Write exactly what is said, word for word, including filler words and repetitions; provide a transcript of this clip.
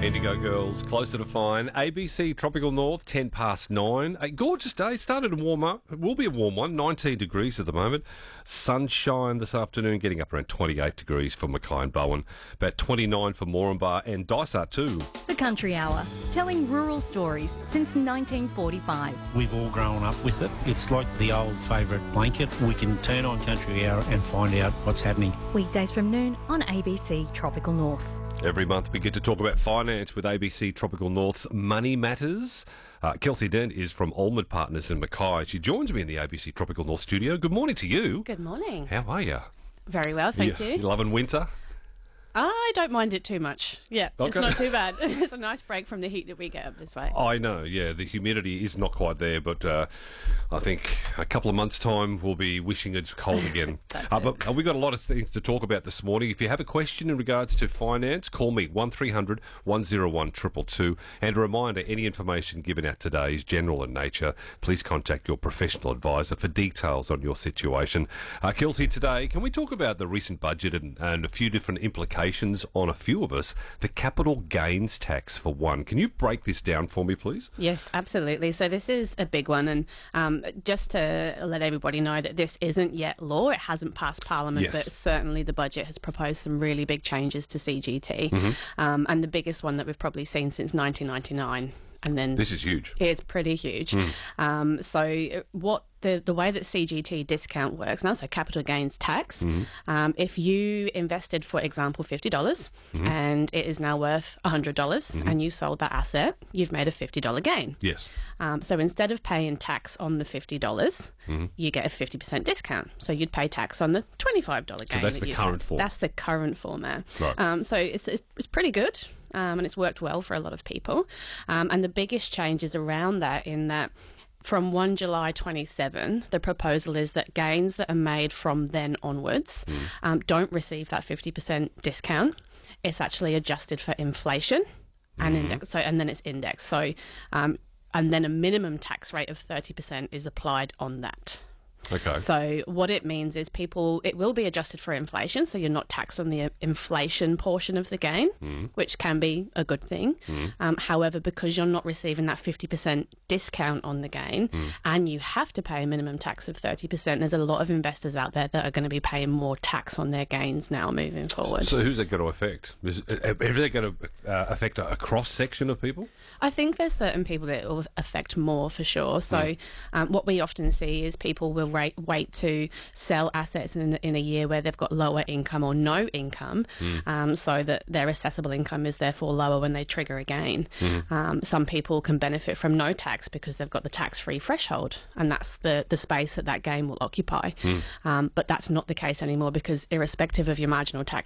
Indigo Girls, Closer to Fine. A B C Tropical North, ten past nine. A gorgeous day. Started to warm up. It will be a warm one. nineteen degrees at the moment. Sunshine this afternoon, getting up around twenty-eight degrees for Mackay and Bowen. About twenty-nine for Moranbah and Dysart too. The Country Hour, telling rural stories since nineteen forty-five. We've all grown up with it. It's like the old favourite blanket. We can turn on Country Hour and find out what's happening. Weekdays from noon on A B C Tropical North. Every month we get to talk about finance with A B C Tropical North's Money Matters. Uh, Kelsey Dent is from Allmond Partners in Mackay. She joins me in the A B C Tropical North studio. Good morning to you. Good morning. How are you? Very well, thank you. You loving winter? I don't mind it too much. Yeah, Okay. It's not too bad. It's a nice break from the heat that we get up this way. I know, yeah, the humidity is not quite there, but uh, I think a couple of months' time we'll be wishing it's cold again. uh, but uh, we've got a lot of things to talk about this morning. If you have a question in regards to finance, call me one three hundred one oh one two two two. And a reminder, any information given out today is general in nature. Please contact your professional advisor for details on your situation. Uh, Kelsey, today, can we talk about the recent budget and, and a few different implications on a few of us? The capital gains tax, for one. Can you break this down for me, please? Yes, absolutely. So this is a big one, and um, just to let everybody know that this isn't yet law. It hasn't passed Parliament, Yes. but certainly the budget has proposed some really big changes to C G T, Mm-hmm. um, and the biggest one that we've probably seen since nineteen ninety-nine. And then This is huge. It's pretty huge. Mm. Um, so what the the way that C G T discount works now, so capital gains tax, Mm-hmm. um, if you invested, for example, fifty dollars Mm-hmm. and it is now worth one hundred dollars and you sold that asset, you've made a fifty dollars gain. Yes. Um, so instead of paying tax on the fifty dollars, Mm-hmm. you get a fifty percent discount. So you'd pay tax on the twenty-five dollars gain. that's that the you current had. form. That's the current format. Right. Um, so it's, it's, it's pretty good. Um, and it's worked well for a lot of people. Um, and the biggest change is around that in that from first of July twenty-seven, the proposal is that gains that are made from then onwards Mm. um, don't receive that fifty percent discount. It's actually adjusted for inflation and Mm-hmm. index. So, and then it's indexed. So, um, and then a minimum tax rate of thirty percent is applied on that. Okay. So what it means is people, it will be adjusted for inflation, so you're not taxed on the inflation portion of the gain, Mm. which can be a good thing. Um, however, because you're not receiving that fifty percent discount on the gain Mm. and you have to pay a minimum tax of thirty percent, there's a lot of investors out there that are going to be paying more tax on their gains now moving forward. So who's that going to affect? Is, is that going to uh, affect a, a cross-section of people? I think there's certain people that it will affect more for sure. So um, what we often see is people will rate, wait to sell assets in, in a year where they've got lower income or no income, um, so that their assessable income is therefore lower when they trigger a gain. Um, some people can benefit from no tax because they've got the tax-free threshold, and that's the, the space that that gain will occupy. Um, but that's not the case anymore because irrespective of your marginal tax